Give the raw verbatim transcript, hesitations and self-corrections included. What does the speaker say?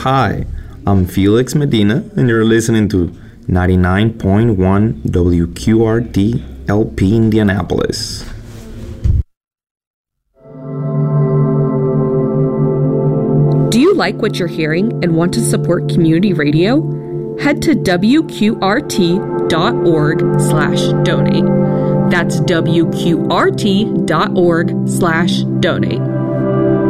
Hi, I'm Felix Medina, and you're listening to ninety-nine point one W Q R T L P Indianapolis. Do you like what you're hearing and want to support community radio? Head to W Q R T dot org slash donate. That's W Q R T dot org slash donate.